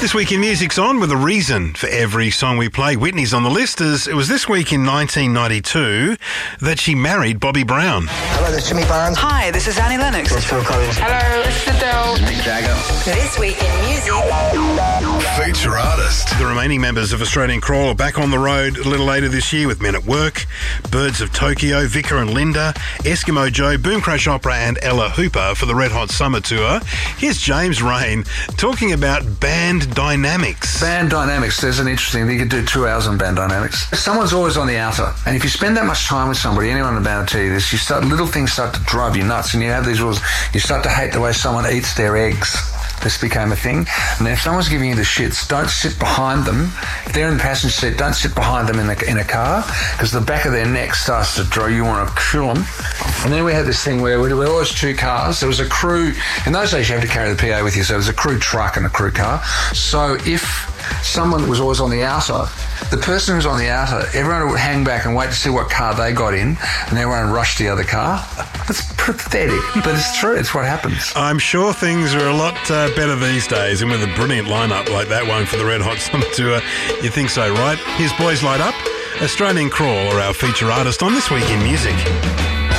This Week in Music's on with a reason for every song we play. Whitney's on the list as it was this week in 1992 that she married Bobby Brown. Hello, this is Jimmy Barnes. Hi, this is Annie Lennox. It's Phil Collins. Hello, it's Adele. Mick Jagger. This Week in Music. Feature artist. The remaining members of Australian Crawl are back on the road a little later this year with Men at Work, Birds of Tokyo, Vicar and Linda, Eskimo Joe, Boom Crash Opera and Ella Hooper for the Red Hot Summer Tour. Here's James Rain talking about band dynamics. Band dynamics, there's an interesting thing. You could do 2 hours on band dynamics. Someone's always on the outer, and if you spend that much time with somebody, anyone in the band will tell you this, little things start to drive you nuts, and you have these rules. You start to hate the way someone eats their eggs. This became a thing. And then if someone's giving you the shits, don't sit behind them. If they're in the passenger seat, don't sit behind them in a car, because the back of their neck starts to draw. You want to kill them. And then we had this thing where we were always 2 cars. There was a crew. In those days, you had to carry the PA with you, so there was a crew truck and a crew car. So if someone was always on the outer, the person who was on the outer, everyone would hang back and wait to see what car they got in, and everyone would rush to the other car. It's pathetic, but it's true. It's what happens. I'm sure things are a lot better these days, and with a brilliant lineup like that one for the Red Hot Summer Tour, you think so, right? Here's Boys Light Up. Australian Crawl are our feature artist on This Week in Music.